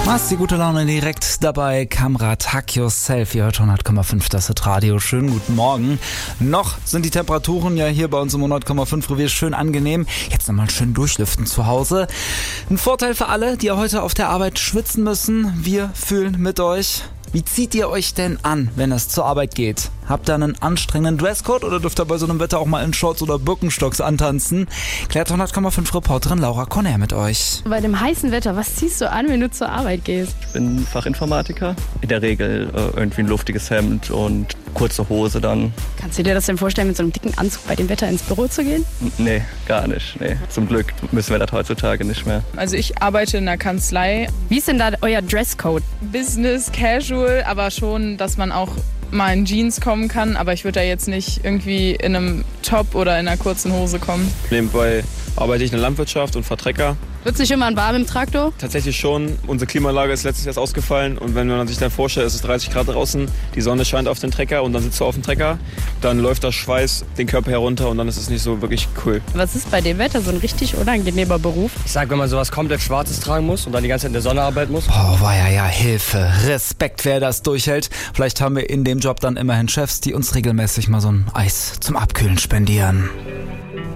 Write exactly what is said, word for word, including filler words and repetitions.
Was die gute Laune direkt dabei, Kamrat Hack Yourself, ihr hört hundert Komma fünf, das ist Radio. Schönen guten Morgen. Noch sind die Temperaturen ja hier bei uns im hundert Komma fünf Revier schön angenehm. Jetzt nochmal schön durchlüften zu Hause. Ein Vorteil für alle, die heute auf der Arbeit schwitzen müssen. Wir fühlen mit euch. Wie zieht ihr euch denn an, wenn es zur Arbeit geht? Habt ihr einen anstrengenden Dresscode oder dürft ihr bei so einem Wetter auch mal in Shorts oder Birkenstocks antanzen? Klärt hundert Komma fünf Reporterin Laura Conner mit euch. Bei dem heißen Wetter, was ziehst du an, wenn du zur Arbeit gehst? Ich bin Fachinformatiker. In der Regel äh, irgendwie ein luftiges Hemd und kurze Hose dann. Kannst du dir das denn vorstellen, mit so einem dicken Anzug bei dem Wetter ins Büro zu gehen? N- Nee, gar nicht. Nee. Zum Glück müssen wir das heutzutage nicht mehr. Also ich arbeite in einer Kanzlei. Wie ist denn da euer Dresscode? Business, casual, aber schon, dass man auch mal in Jeans kommen kann. Aber ich würde da jetzt nicht irgendwie in einem Top oder in einer kurzen Hose kommen. Nebenbei arbeite ich in der Landwirtschaft und fahre Trecker. Wird's nicht immer warm im Traktor? Tatsächlich schon. Unsere Klimaanlage ist letztes Jahr ausgefallen und wenn man sich dann vorstellt, es ist dreißig Grad draußen, die Sonne scheint auf den Trecker und dann sitzt du auf dem Trecker, dann läuft der Schweiß den Körper herunter und dann ist es nicht so wirklich cool. Was ist bei dem Wetter so ein richtig unangenehmer Beruf? Ich sag, wenn man sowas komplett Schwarzes tragen muss und dann die ganze Zeit in der Sonne arbeiten muss. Oh, war ja, ja, Hilfe, Respekt, wer das durchhält. Vielleicht haben wir in dem Job dann immerhin Chefs, die uns regelmäßig mal so ein Eis zum Abkühlen spendieren.